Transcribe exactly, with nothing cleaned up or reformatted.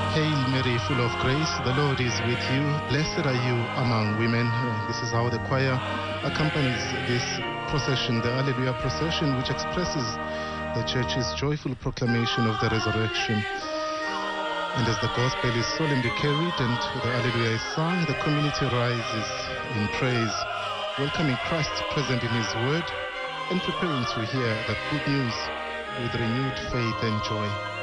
Hail Mary, full of grace, the Lord is with you. Blessed are you among women. Uh, This is how the choir accompanies this procession, the Alleluia procession, which expresses the Church's joyful proclamation of the resurrection. And as the gospel is solemnly carried and the Alleluia is sung, the community rises in praise, welcoming Christ present in his word and preparing to hear that good news with renewed faith and joy.